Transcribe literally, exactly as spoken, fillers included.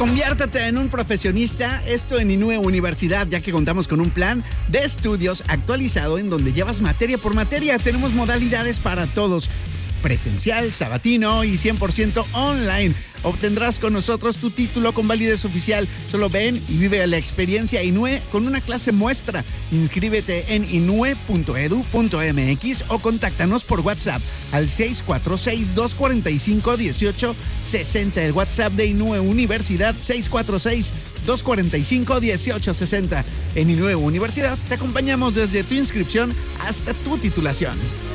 Conviértete en un profesionista, esto en Inúe Universidad, ya que contamos con un plan de estudios actualizado en donde llevas materia por materia. Tenemos modalidades para todos: presencial, sabatino y cien por ciento online. Obtendrás con nosotros tu título con validez oficial. Solo ven y vive la experiencia Inúe con una clase muestra. Inscríbete en inue punto edu punto mx o contáctanos por WhatsApp al seis cuatro seis, dos cuatro cinco, uno ocho seis cero. El WhatsApp de Inúe Universidad, seis cuatro seis, dos cuatro cinco, uno ocho seis cero. En Inúe Universidad te acompañamos desde tu inscripción hasta tu titulación.